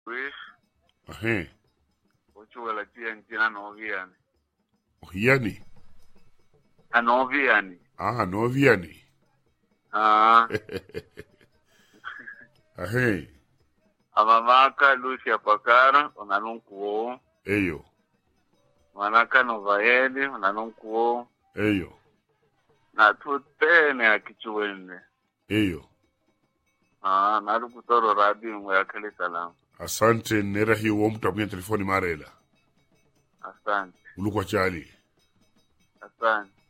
wish Ahe. uchuwela ntina noviani Ohiani. anoviani Noviani. Ahe. amamaka Lucia Pakara unanunkuo Eyo. manaka Novaeli unanunkuo Eyo. na tutene akichuwende Eyo. nalukutoro radio ngwe akali salamu. Asante nera hiyo wo mtu amwenye telefoni marela. Asante. Ulukwa chali. Asante.